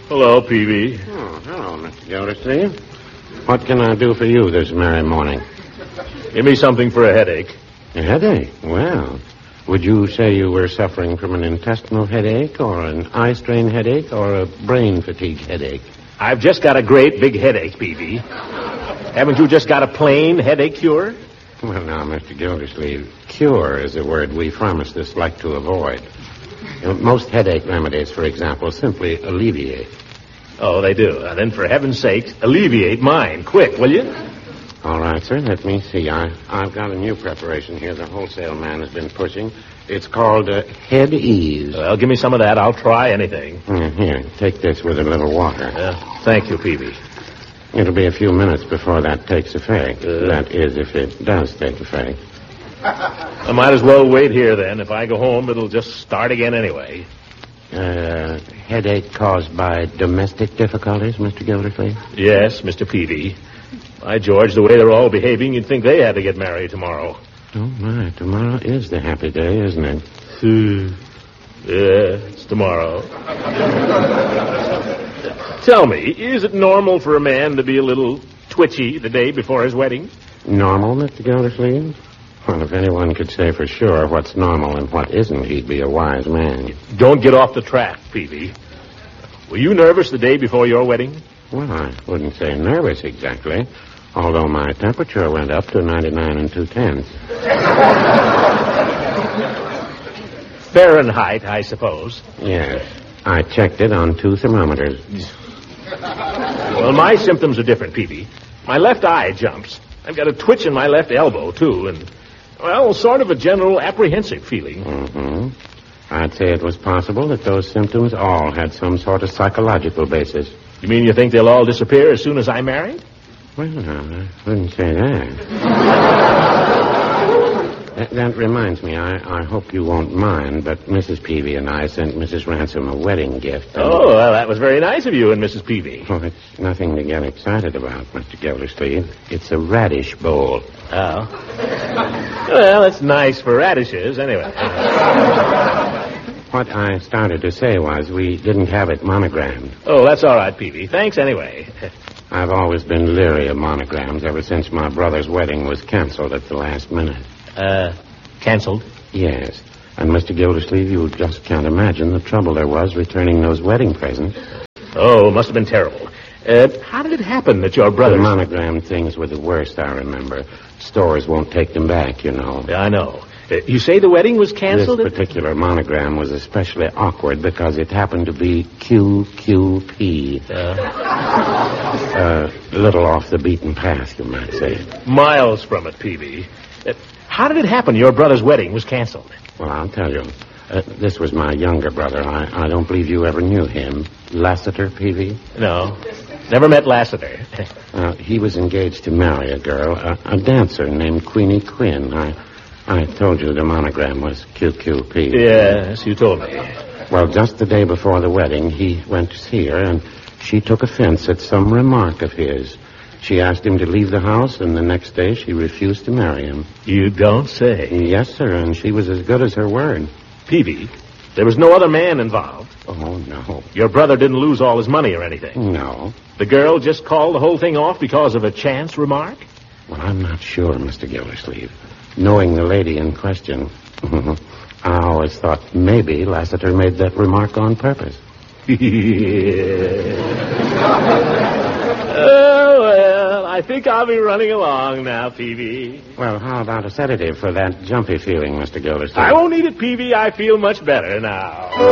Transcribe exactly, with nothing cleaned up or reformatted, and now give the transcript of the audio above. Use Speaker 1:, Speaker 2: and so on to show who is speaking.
Speaker 1: Hello, Peavy.
Speaker 2: Oh, hello, Mister Gildersleeve. What can I do for you this merry morning?
Speaker 1: Give me something for a headache.
Speaker 2: A headache? Well, would you say you were suffering from an intestinal headache or an eye strain headache or a brain fatigue headache?
Speaker 1: I've just got a great big headache, Peavy. Haven't you just got a plain headache cure?
Speaker 2: Well, now, Mister Gildersleeve, cure is a word we pharmacists like to avoid. You know, most headache remedies, for example, simply alleviate.
Speaker 1: Oh, they do. And then, for heaven's sake, alleviate mine. Quick, will you?
Speaker 2: All right, sir. Let me see. I, I've got a new preparation here the wholesale man has been pushing. It's called uh, Head Ease.
Speaker 1: Well, give me some of that. I'll try anything.
Speaker 2: Mm, here, take this with a little water.
Speaker 1: Uh, thank you, Peavy.
Speaker 2: It'll be a few minutes before that takes effect.
Speaker 1: Uh,
Speaker 2: that is, if it does take effect.
Speaker 1: I might as well wait here, then. If I go home, it'll just start again anyway.
Speaker 2: Uh, headache caused by domestic difficulties, Mister Gildersleeve?
Speaker 1: Yes, Mister Peavy. By George, the way they're all behaving, you'd think they had to get married tomorrow.
Speaker 2: Oh, my. Tomorrow is the happy day, isn't it?
Speaker 1: Hmm. Yeah, it's tomorrow. Tell me, is it normal for a man to be a little twitchy the day before his wedding?
Speaker 2: Normal, Mister Gildersleeve? Well, if anyone could say for sure what's normal and what isn't, he'd be a wise man.
Speaker 1: Don't get off the track, Peavy. Were you nervous the day before your wedding?
Speaker 2: Well, I wouldn't say nervous exactly, although my temperature went up to ninety-nine and two-tenths.
Speaker 1: Fahrenheit, I suppose.
Speaker 2: Yes. I checked it on two thermometers.
Speaker 1: Well, my symptoms are different, Peavy. My left eye jumps. I've got a twitch in my left elbow, too, and, well, sort of a general apprehensive feeling.
Speaker 2: Mm-hmm. I'd say it was possible that those symptoms all had some sort of psychological basis.
Speaker 1: You mean you think they'll all disappear as soon as I'm married?
Speaker 2: Well, no, I wouldn't say that. that. That reminds me, I, I hope you won't mind, but Missus Peavy and I sent Missus Ransom a wedding gift. And...
Speaker 1: Oh, well, that was very nice of you and Missus Peavy.
Speaker 2: Oh, it's nothing to get excited about, Mister Gildersleeve. It's a radish bowl.
Speaker 1: Oh. Well, it's nice for radishes, anyway.
Speaker 2: What I started to say was we didn't have it monogrammed.
Speaker 1: Oh, that's all right, Peavy. Thanks anyway.
Speaker 2: I've always been leery of monograms ever since my brother's wedding was canceled at the last minute.
Speaker 1: Uh, canceled?
Speaker 2: Yes. And, Mister Gildersleeve, you just can't imagine the trouble there was returning those wedding presents.
Speaker 1: Oh, it must have been terrible. Uh, how did it happen that your brother...
Speaker 2: The monogram things were the worst, I remember. Stores won't take them back, you know.
Speaker 1: Yeah, I know. Uh, you say the wedding was canceled?
Speaker 2: This particular monogram was especially awkward because it happened to be Q Q P.
Speaker 1: Uh,
Speaker 2: uh, a little off the beaten path, you might say.
Speaker 1: Miles from it, Peavy. Uh, how did it happen your brother's wedding was canceled?
Speaker 2: Well, I'll tell you. Uh, this was my younger brother. I, I don't believe you ever knew him. Lassiter, Peavy?
Speaker 1: No. Never met Lassiter.
Speaker 2: uh, he was engaged to marry a girl, a, a dancer named Queenie Quinn. I... I told you the monogram was Q Q P.
Speaker 1: Yes, you told me.
Speaker 2: Well, just the day before the wedding, he went to see her, and she took offense at some remark of his. She asked him to leave the house, and the next day she refused to marry him.
Speaker 1: You don't say.
Speaker 2: Yes, sir, and she was as good as her word.
Speaker 1: Peavy, there was no other man involved.
Speaker 2: Oh, no.
Speaker 1: Your brother didn't lose all his money or anything.
Speaker 2: No.
Speaker 1: The girl just called the whole thing off because of a chance remark?
Speaker 2: Well, I'm not sure, Mister Gildersleeve. Knowing the lady in question, I always thought maybe Lassiter made that remark on purpose.
Speaker 1: Oh, well, I think I'll be running along now, Peavy.
Speaker 2: Well, how about a sedative for that jumpy feeling, Mister Gildersleeve?
Speaker 1: I won't need it, Peavy. I feel much better now.